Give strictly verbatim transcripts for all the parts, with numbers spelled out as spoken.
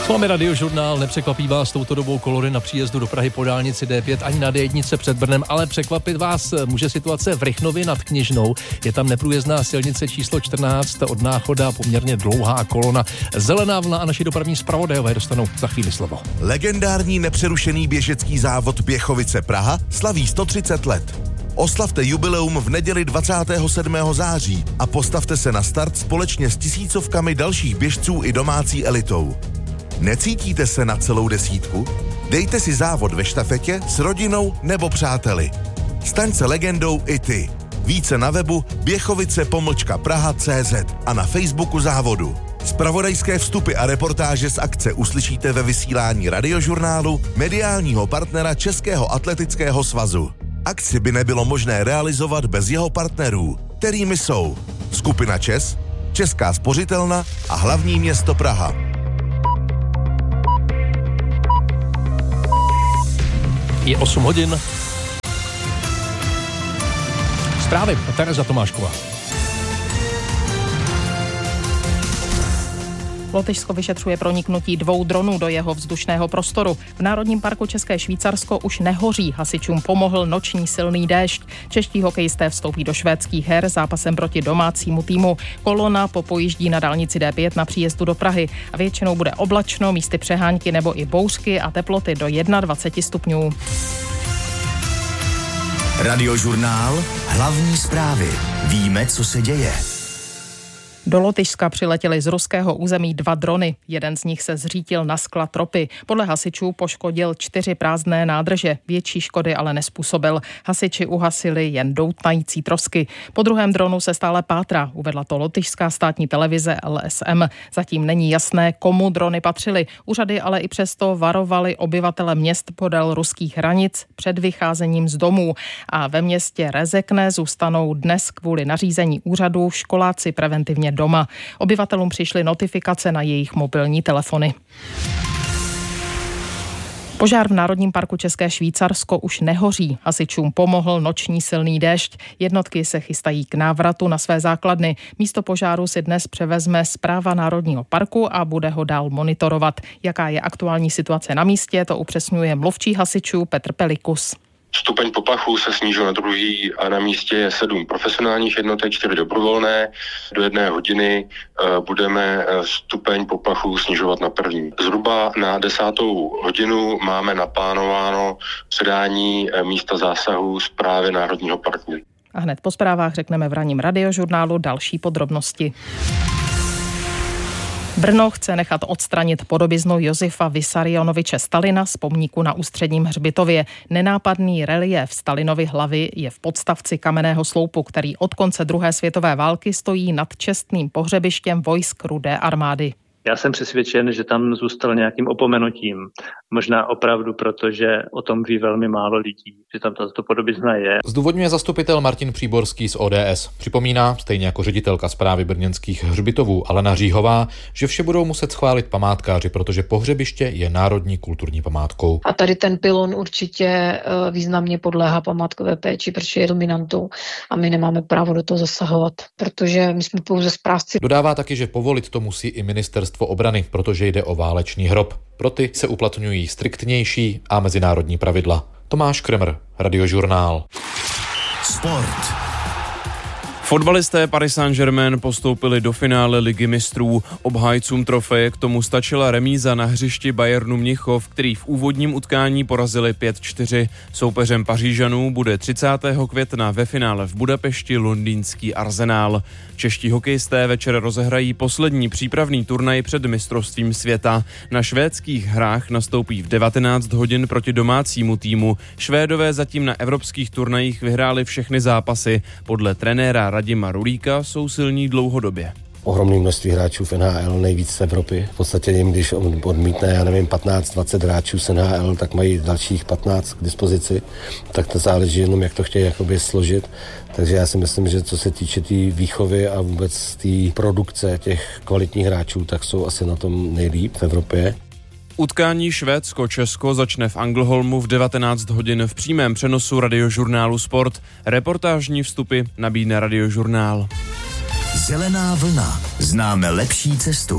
S vámi Radiožurnál, nepřekvapí vás touto dobou kolory na příjezdu do Prahy po dálnici D pět ani na D jedna před Brnem, ale překvapit vás může situace v Rychnově nad Kněžnou. Je tam neprůjezdná silnice číslo čtrnáct od Náchoda, poměrně dlouhá kolona. Zelená vlna a naši dopravní zpravodajové dostanou za chvíli slovo. Legendární nepřerušený běžecký závod Běchovice Praha slaví sto třicet let. Oslavte jubileum v neděli dvacátého sedmého září a postavte se na start společně s tisícovkami dalších běžců i domácí elitou. Necítíte se na celou desítku? Dejte si závod ve štafetě s rodinou nebo přáteli. Staň se legendou i ty. Více na webu běchovice pomlčka praha tečka cé zet a na Facebooku závodu. Zpravodajské vstupy a reportáže z akce uslyšíte ve vysílání Radiožurnálu, mediálního partnera Českého atletického svazu. Akci by nebylo možné realizovat bez jeho partnerů, kterými jsou Skupina ČES, Česká spořitelna a hlavní město Praha. Je osm hodin. Zprávy Tereza Tomášková. Lotyšsko vyšetřuje proniknutí dvou dronů do jeho vzdušného prostoru. V Národním parku České Švýcarsko už nehoří, hasičům pomohl noční silný déšť. Čeští hokejisté vstoupí do švédských her zápasem proti domácímu týmu. Kolona popojíždí na dálnici D pět na příjezdu do Prahy a většinou bude oblačno, místy přehánky nebo i bouřky a teploty do dvacet jedna stupňů. Radiožurnál, hlavní zprávy. Víme, co se děje. Do Lotyšska přiletěly z ruského území dva drony. Jeden z nich se zřítil na sklad ropy. Podle hasičů poškodil čtyři prázdné nádrže. Větší škody ale nespůsobil. Hasiči uhasili jen doutnající trosky. Po druhém dronu se stále pátrá, uvedla to lotyšská státní televize L S M. Zatím není jasné, komu drony patřily. Úřady ale i přesto varovali obyvatele měst podél ruských hranic před vycházením z domů. A ve městě Rezekne zůstanou dnes kvůli nařízení úřadu školáci preventivně doma. Obyvatelům přišly notifikace na jejich mobilní telefony. Požár v Národním parku České Švýcarsko už nehoří. Hasičům pomohl noční silný déšť. Jednotky se chystají k návratu na své základny. Místo požáru si dnes převezme správa Národního parku a bude ho dál monitorovat. Jaká je aktuální situace na místě, to upřesňuje mluvčí hasičů Petr Pelikus. Stupeň poplachu se snížil na druhý a na místě je sedm profesionálních jednotek, čtyři dobrovolné. Do jedné hodiny budeme stupeň poplachu snižovat na první. Zhruba na desátou hodinu máme naplánováno předání místa zásahu správě Národního parku. A hned po zprávách řekneme v ranním Radiožurnálu další podrobnosti. Brno chce nechat odstranit podobiznu Josefa Vissarionoviče Stalina z pomníku na Ústředním hřbitově. Nenápadný reliéf Stalinovy hlavy je v podstavci kamenného sloupu, který od konce druhé světové války stojí nad čestným pohřebištěm vojsk Rudé armády. Já jsem přesvědčen, že tam zůstal nějakým opomenutím. Možná opravdu, protože o tom ví velmi málo lidí, že tam tato podobizna je. Zdůvodňuje zastupitel Martin Příborský z O D S. Připomíná, stejně jako ředitelka správy brněnských hřbitovů Alena Říhová, že vše budou muset schválit památkáři, protože pohřebiště je národní kulturní památkou. A tady ten pylon určitě významně podléhá památkové péči, protože je dominantou a my nemáme právo do toho zasahovat, protože my jsme pouze správci. Dodává taky, že povolit to musí i ministerstvo obrany, protože jde o válečný hrob. Pro ty se uplatňují striktnější a mezinárodní pravidla. Tomáš Kremr, Radiožurnál. Sport. Fotbalisté Paris Saint-Germain postoupili do finále Ligy mistrů. Obhájcům trofeje k tomu stačila remíza na hřišti Bayernu Mnichov, který v úvodním utkání porazili pět čtyři. Soupeřem Pařížanů bude třicátého května ve finále v Budapešti londýnský Arsenal. Čeští hokejisté večer rozehrají poslední přípravný turnaj před mistrovstvím světa. Na švédských hrách nastoupí v devatenáct hodin proti domácímu týmu. Švédové zatím na evropských turnajích vyhráli všechny zápasy. Podle trenéra Radima Rulíka jsou silní dlouhodobě. Ohromné množství hráčů v N H L, nejvíc z Evropy. V podstatě jim, když odmítne, já nevím, patnáct dvacet hráčů z N H L, tak mají dalších patnáct k dispozici. Tak to záleží jenom, jak to chtějí jakoby složit. Takže já si myslím, že co se týče té tý výchovy a vůbec té produkce těch kvalitních hráčů, tak jsou asi na tom nejlíp v Evropě. Utkání Švédsko-Česko začne v Anglholmu v devatenáct hodin v přímém přenosu Radiožurnálu Sport. Reportážní vstupy nabídne Radiožurnál. Zelená vlna. Známe lepší cestu.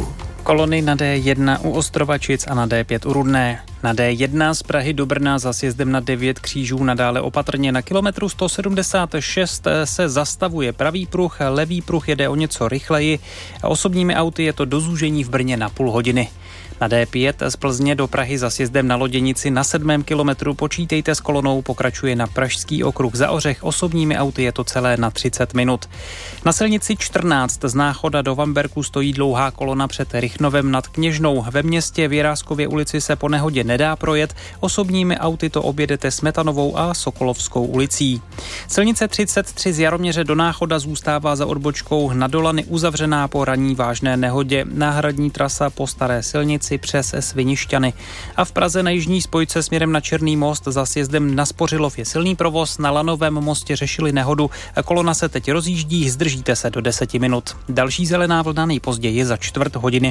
Kolony na D jedna u Ostrovačic a na D pět u Rudné. Na D jedna z Prahy do Brna za sjezdem na devět křížů nadále opatrně. Na kilometru sto sedmdesát šest se zastavuje pravý pruh, levý pruh jede o něco rychleji a osobními auty je to do zúžení v Brně na půl hodiny. Na D pět z Plzně do Prahy za sjezdem na Loděnici na sedmém kilometru počítejte s kolonou, pokračuje na Pražský okruh za Ořech, osobními auty je to celé na třicet minut. Na silnici čtrnáct z Náchoda do Vamberku stojí dlouhá kolona před Rychnovem nad Kněžnou. Ve městě v Jiráskově ulici se po nehodě nedá projet, osobními auty to objedete Smetanovou a Sokolovskou ulicí. Silnice třicet tři z Jaroměře do Náchoda zůstává za odbočkou na Dolany uzavřená po ranní vážné nehodě. Náhradní trasa po staré silnici přes Svinišťany. A v Praze na jižní spojce směrem na Černý most za sjezdem na Spořilov je silný provoz, na Lanovém mostě řešili nehodu. Kolona se teď rozjíždí, zdržíte se do deseti minut. Další zelená vlna nejpozději za čtvrt hodiny.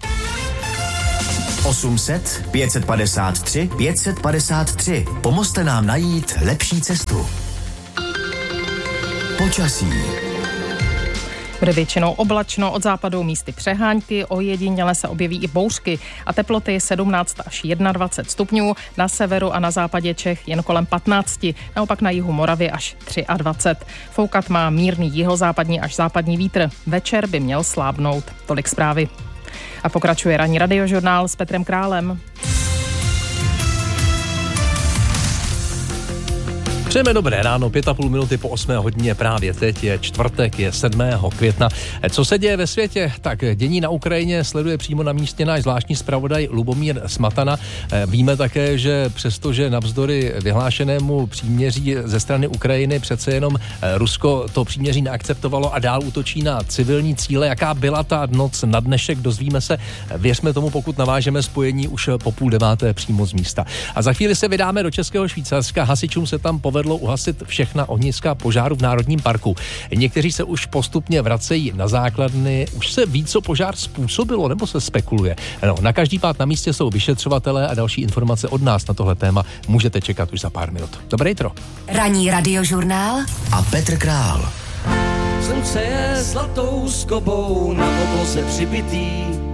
osm set pět set padesát tři pět set padesát tři. Pomozte nám najít lepší cestu. Počasí. Bude většinou oblačno, od západu místy přehánky, ojediněle se objeví i bouřky a teploty sedmnáct až dvacet jedna stupňů, na severu a na západě Čech jen kolem patnáct, naopak na jihu Moravy až dvacet tři. Foukat má mírný jihozápadní až západní vítr, večer by měl slábnout. Tolik zprávy. A pokračuje ranní radiožurnál s Petrem Králem. Přejeme dobré ráno, pět a půl minuty po osmé hodině, právě teď je čtvrtek, je sedmého května. Co se děje ve světě? Tak dění na Ukrajině sleduje přímo na místě náš zvláštní zpravodaj Lubomír Smatana. Víme také, že přestože navzdory vyhlášenému příměří ze strany Ukrajiny přece jenom Rusko to příměří neakceptovalo a dál útočí na civilní cíle. Jaká byla ta noc na dnešek, dozvíme se. Věřme tomu, pokud navážeme spojení už po půl deváté přímo z místa. A za chvíli se vydáme do Českého Švýcarska. Hasičům se tam povedlo uhasit všechna ohniska požáru v Národním parku. Někteří se už postupně vracejí na základny. Už se ví, co požár způsobilo, nebo se spekuluje? No, na každý pád na místě jsou vyšetřovatelé a další informace od nás na tohle téma můžete čekat už za pár minut. Dobré jitro. Ranní radiožurnál a Petr Král. Slunce je zlatou skobou na obloze přibitý.